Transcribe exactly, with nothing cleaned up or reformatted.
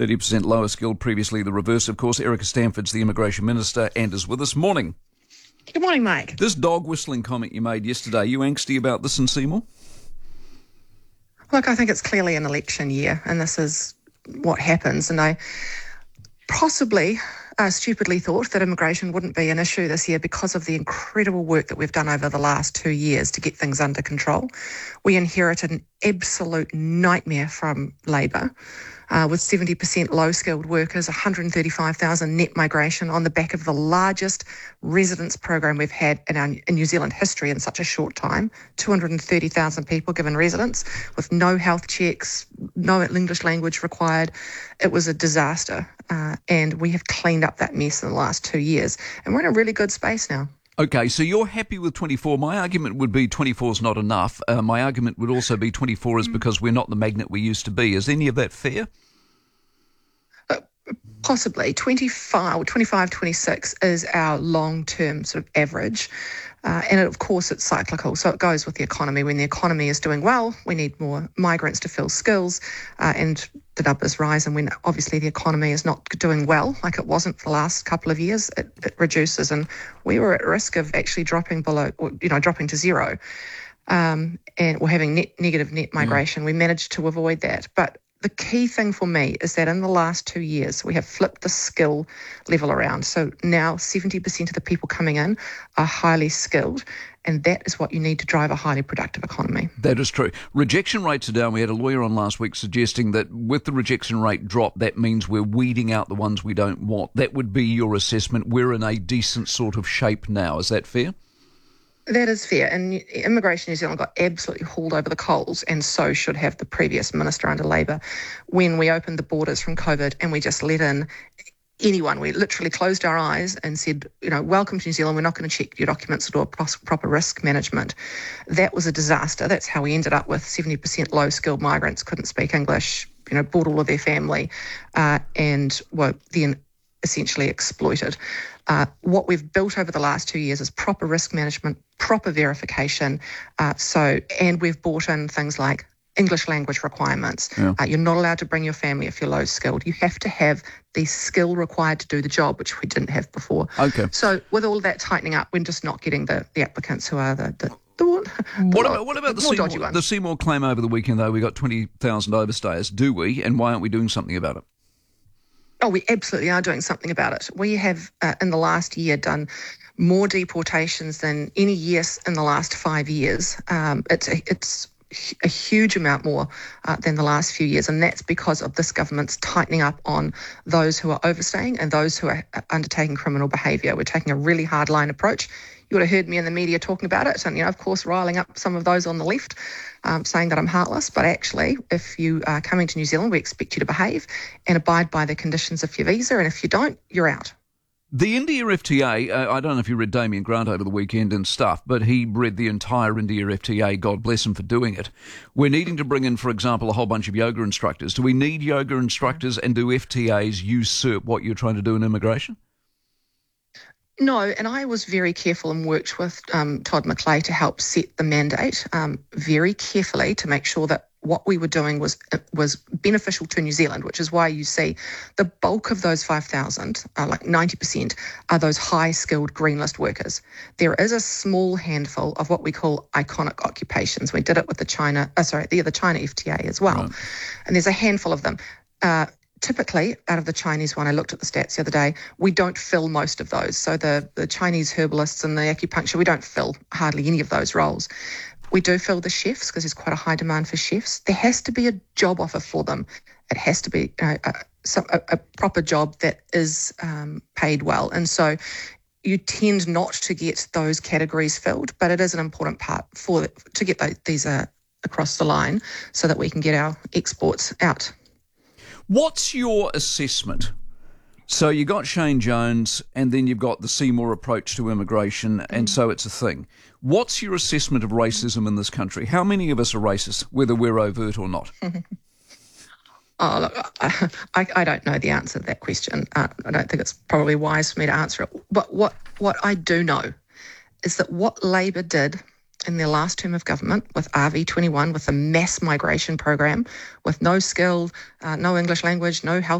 thirty percent lower skilled, previously the reverse, of course. Erica Stanford's the Immigration Minister and is with us. Morning. Good morning, Mike. This dog whistling comment you made yesterday, you angsty about this in Seymour? Look, I think it's clearly an election year, and this is what happens. And I possibly uh, stupidly thought that immigration wouldn't be an issue this year because of the incredible work that we've done over the last two years to get things under control. We inherited an absolute nightmare from Labor. Uh, with seventy percent low-skilled workers, one hundred thirty-five thousand net migration on the back of the largest residence program we've had in, our, in New Zealand history in such a short time, two hundred thirty thousand people given residence with no health checks, no English language required. It was a disaster, uh, and we have cleaned up that mess in the last two years, and we're in a really good space now. Okay, so you're happy with twenty-four. My argument would be twenty-four is not enough. Uh, my argument would also be twenty-four is because we're not the magnet we used to be. Is any of that fair? Uh, possibly. twenty-five, twenty-five, twenty-six is our long-term sort of average. Uh, and it, of course, it's cyclical, so it goes with the economy. When the economy is doing well, we need more migrants to fill skills, uh, and the numbers rise. And when obviously the economy is not doing well, like it wasn't for the last couple of years, it, it reduces. And we were at risk of actually dropping below, or, you know, dropping to zero, um, and we're having net, negative net migration. Mm. We managed to avoid that, but the key thing for me is that in the last two years, we have flipped the skill level around. So now seventy percent of the people coming in are highly skilled, and that is what you need to drive a highly productive economy. That is true. Rejection rates are down. We had a lawyer on last week suggesting that with the rejection rate drop, that means we're weeding out the ones we don't want. That would be your assessment. We're in a decent sort of shape now. Is that fair? That is fair, and Immigration New Zealand got absolutely hauled over the coals, and so should have the previous minister under Labor, when we opened the borders from COVID and we just let in anyone. We literally closed our eyes and said, you know, welcome to New Zealand, we're not going to check your documents or do a proper risk management. That was a disaster. That's how we ended up with seventy percent low-skilled migrants, couldn't speak English, you know, brought all of their family, uh, and were then essentially exploited. Uh, what we've built over the last two years is proper risk management, proper verification. Uh, so, and we've brought in things like English language requirements. Yeah. Uh, you're not allowed to bring your family if you're low skilled. You have to have the skill required to do the job, which we didn't have before. Okay. So with all of that tightening up, we're just not getting the, the applicants who are the, the The, the what, lot, about, what about the, the Seymour, the Seymour claim over the weekend, though? We got twenty thousand overstayers. Do we? And why aren't we doing something about it? Oh, we absolutely are doing something about it. We have, uh, in the last year, done more deportations than any year in the last five years. Um, it's a, it's a huge amount more uh, than the last few years, and that's because of this government's tightening up on those who are overstaying and those who are undertaking criminal behaviour. We're taking a really hard-line approach. You would have heard me in the media talking about it, and, you know, of course, riling up some of those on the left, um, saying that I'm heartless. But actually, if you are coming to New Zealand, we expect you to behave and abide by the conditions of your visa, and if you don't, you're out. The India F T A, uh, I don't know if you read Damien Grant over the weekend and stuff, but he read the entire India F T A, God bless him for doing it. We're needing to bring in, for example, a whole bunch of yoga instructors. Do we need yoga instructors, and do F T As usurp what you're trying to do in immigration? No, and I was very careful and worked with um, Todd McClay to help set the mandate um, very carefully to make sure that what we were doing was was beneficial to New Zealand, which is why you see the bulk of those five thousand, uh, like ninety percent, are those high-skilled green list workers. There is a small handful of what we call iconic occupations. We did it with the China, uh, sorry, the, the China F T A as well, right. And there's a handful of them. Uh, Typically, out of the Chinese one, I looked at the stats the other day, we don't fill most of those. So the, the Chinese herbalists and the acupuncture, we don't fill hardly any of those roles. We do fill the chefs because there's quite a high demand for chefs. There has to be a job offer for them. It has to be, you know, a, some, a, a proper job that is um, paid well. And so you tend not to get those categories filled, but it is an important part for to get those, these uh, across the line so that we can get our exports out. What's your assessment? So you got Shane Jones, and then you've got the Seymour approach to immigration, and so it's a thing. What's your assessment of racism in this country? How many of us are racist, whether we're overt or not? Oh, look, I, I don't know the answer to that question. Uh, I don't think it's probably wise for me to answer it. But what, what I do know is that what Labor did in their last term of government with R V twenty-one, with the mass migration program, with no skill, uh, no English language, no health